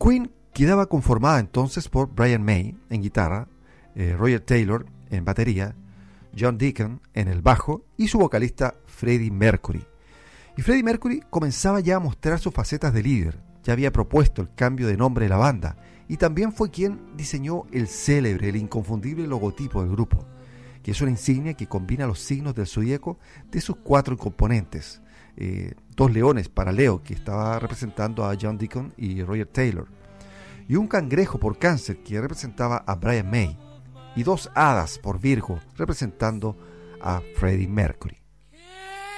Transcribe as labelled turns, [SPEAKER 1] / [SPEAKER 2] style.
[SPEAKER 1] Queen quedaba conformada entonces por Brian May en guitarra, Roger Taylor en batería, John Deacon en el bajo y su vocalista Freddie Mercury. Y Freddie Mercury comenzaba ya a mostrar sus facetas de líder, ya había propuesto el cambio de nombre de la banda y también fue quien diseñó el célebre, el inconfundible logotipo del grupo, que es una insignia que combina los signos del zodíaco de sus 4 componentes. 2 leones para Leo, que estaba representando a John Deacon y Roger Taylor, y un cangrejo por Cáncer, que representaba a Brian May, y 2 hadas por Virgo, representando a Freddie Mercury.